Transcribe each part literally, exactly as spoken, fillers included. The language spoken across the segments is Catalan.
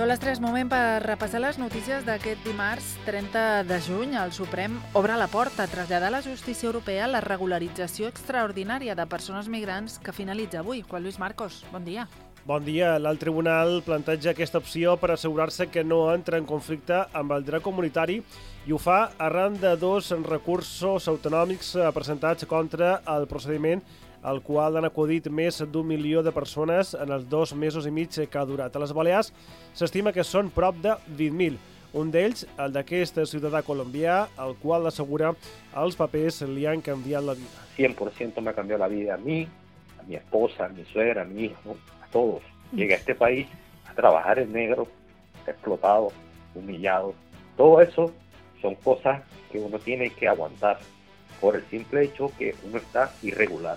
Són les tres, moment per repassar les notícies d'aquest dimarts trenta de juny. El Suprem obre la porta a traslladar a la justícia europea la regularització extraordinària de persones migrants que finalitza avui. Juan Luis Marcos, bon dia. Bon dia. L'alt tribunal planteja aquesta opció per assegurar-se que no entra en conflicte amb el dret comunitari i ho fa arran de dos recursos autonòmics presentats contra el procediment al qual han acudit més d'un milió de persones en els dos mesos i mig que ha durat. A les Balears s'estima que són prop de vint mil. Un d'ells, el d'aquest ciutadà colombià, al qual assegura els papers li han canviat la vida. cien por ciento me ha cambiado la vida a mí, a mi esposa, a mi suegra, a mi hijo, a todos. Llegué a este país a trabajar en negro, explotado, humillado. Todo eso son cosas que uno tiene que aguantar por el simple hecho que uno está irregular.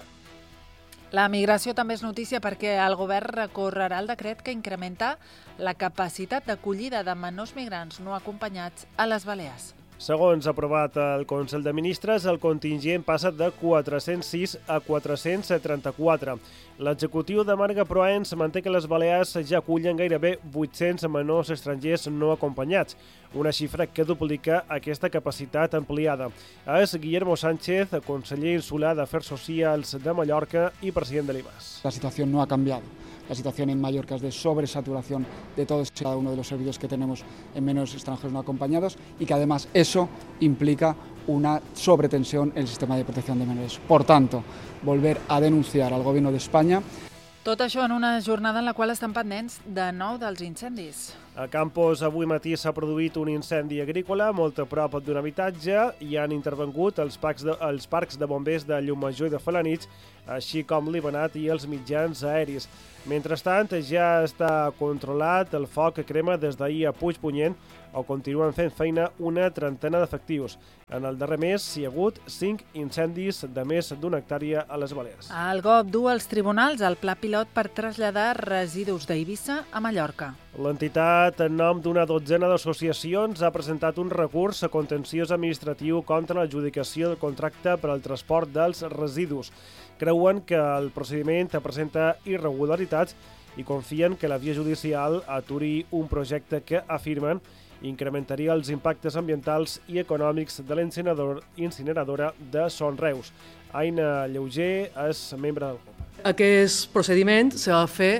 La migració també és notícia perquè el govern recorrerà el decret que incrementa la capacitat d'acollida de menors migrants no acompanyats a les Balears. Segons aprovat el Consell de Ministres, el contingent passa de quatre-cents sis a quatre-cents trenta-quatre. L'executiu de Marga Proens manté que les Balears ja acullen gairebé vuit-cents menors estrangers no acompanyats, una xifra que duplica aquesta capacitat ampliada. És Guillermo Sánchez, conseller insular d'Afers Socials de Mallorca i president de l'I B A S. La situación no ha cambiado. La situación en Mallorca es de sobresaturación de todos y cada uno de los servicios que tenemos en menores extranjeros no acompañados y que además eso implica una sobretensión en el sistema de protección de menores. Por tanto, volver a denunciar al Gobierno de España. Tot això en una jornada en la qual estan pendents de nou dels incendis. A Campos avui matí s'ha produït un incendi agrícola molt a prop d'un habitatge i han intervengut els parcs de, els parcs de bombers de Llumajor i de Felanitx, així com l'Ibanat i els mitjans aeris. Mentrestant, ja està controlat el foc que crema des d'ahir a Puigpunyent, o continuen fent feina una trentena d'efectius. En el darrer mes hi ha hagut cinc incendis de més d'una hectàrea a les Balears. El G O P du als tribunals el pla pilot per traslladar residus d'Eivissa a Mallorca. L'entitat, en nom d'una dotzena d'associacions, ha presentat un recurs a contenciós administratiu contra l'adjudicació del contracte per al transport dels residus. Creuen que el procediment presenta irregularitats i confien que la via judicial aturi un projecte que afirmen incrementaria els impactes ambientals i econòmics de l'incineradora de Son Reus. Aina Lleuger és membre del grup. Aquest procediment s'ha de fer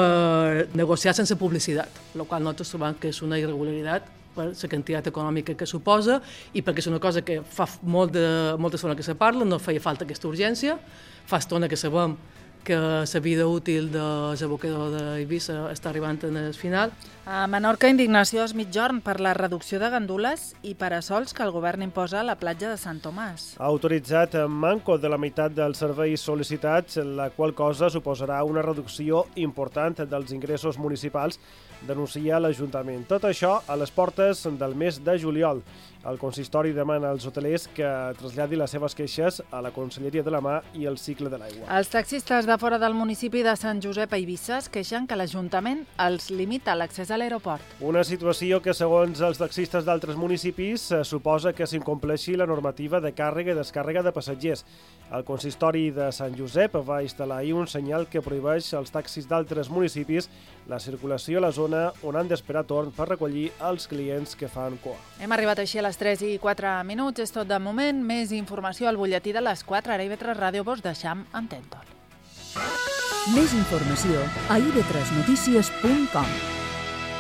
per negociar sense publicitat, el qual nosaltres trobem que és una irregularitat per la quantitat econòmica que suposa i perquè és una cosa que fa molt de, molta estona que se parla, no feia falta aquesta urgència, fa estona que sabem que la vida útil de l'abocador d'Eivissa està arribant al final. A Menorca, indignació és mitjorn per la reducció de gandules i parasols que el govern imposa a la platja de Sant Tomàs. Ha autoritzat manco de la meitat dels serveis sol·licitats, la qual cosa suposarà una reducció important dels ingressos municipals, denuncia l'Ajuntament. Tot això a les portes del mes de juliol. El consistori demana als hotelers que traslladi les seves queixes a la Conselleria de la Mar i el Cicle de l'Aigua. Els taxistes de fora del municipi de Sant Josep a Eivissa es queixen que l'Ajuntament els limita l'accés a l'aeroport. Una situació que, segons els taxistes d'altres municipis, suposa que s'incompleixi la normativa de càrrega i descàrrega de passatgers. El consistori de Sant Josep va instal·lar ahir un senyal que prohibeix als taxis d'altres municipis la circulació a la zona on han d'esperar torn per recollir els clients que fan cua. Hem arribat així a les tres i quatre minuts. És tot de moment. Més informació al butlletí de les quatre. Ara I V tres Ràdio vos deixam amb Tentol. Més informació a i ve tres notícies punt com.